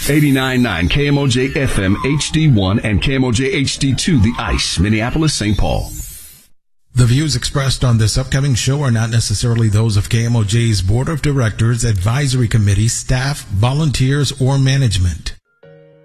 89.9 KMOJ FM HD1 and KMOJ HD2 The Ice, Minneapolis, St. Paul. The views expressed on this upcoming show are not necessarily those of KMOJ's Board of Directors, Advisory Committee, staff, volunteers, or management.